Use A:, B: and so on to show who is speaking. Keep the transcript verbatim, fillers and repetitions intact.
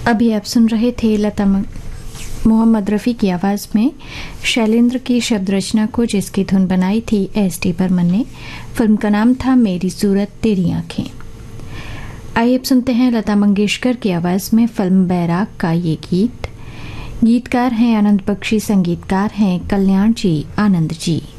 A: अभी आप सुन रहे थे लता मोहम्मद रफ़ी की आवाज़ में शैलेंद्र की शब्द रचना को, जिसकी धुन बनाई थी एस टी बर्मन ने। फिल्म का नाम था मेरी सूरत तेरी आँखें। आइए अब सुनते हैं लता मंगेशकर की आवाज़ में फिल्म बैराग का ये गीत। गीतकार हैं आनंद बख्शी, संगीतकार हैं कल्याण जी आनंद जी।